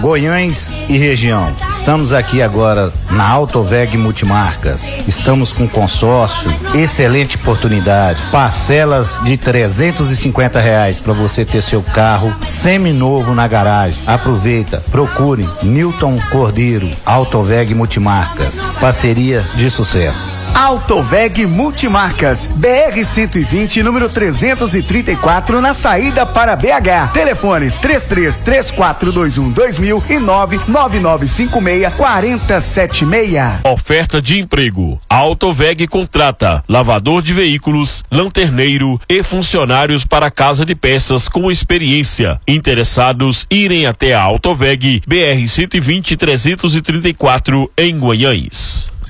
Goiães e região. Estamos aqui agora na Autoveg Multimarcas. Estamos com consórcio, excelente oportunidade. Parcelas de R$350 para você ter seu carro seminovo na garagem. Aproveita, procure Newton Cordeiro, Autoveg Multimarcas. Parceria de sucesso. Autoveg Multimarcas, BR-120, número 334, na saída para BH. Telefones 3334212000 e 999564076. Oferta de emprego. Autoveg contrata lavador de veículos, lanterneiro e funcionários para casa de peças com experiência. Interessados irem até a Autoveg, BR-120 334 em Goiânia.